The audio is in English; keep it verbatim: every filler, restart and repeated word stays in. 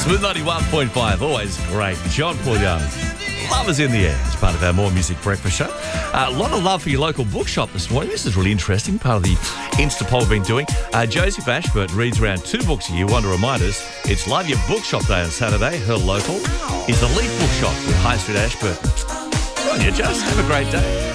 Smooth ninety-one point five, always great. John Paul Young, Love is in the air. It's part of our More Music Breakfast show. Uh, a lot of love for your local bookshop this morning. This is really interesting, part of the Insta poll we've been doing. Uh, Joseph Ashburton reads around two books a year. Want to remind us, it's Love Your Bookshop Day on Saturday. Her local is the Leaf Bookshop with High Street Ashburton. Good on you, Joseph. Have a great day.